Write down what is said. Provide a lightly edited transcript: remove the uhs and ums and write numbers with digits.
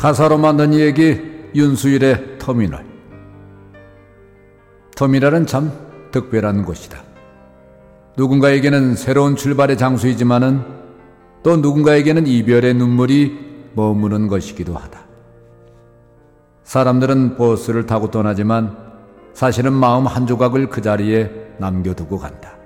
가사로 만든 이야기 윤수일의 터미널. 터미널은 참 특별한 곳이다. 누군가에게는 새로운 출발의 장소이지만은 또 누군가에게는 이별의 눈물이 머무는 것이기도 하다. 사람들은 버스를 타고 떠나지만 사실은 마음 한 조각을 그 자리에 남겨두고 간다.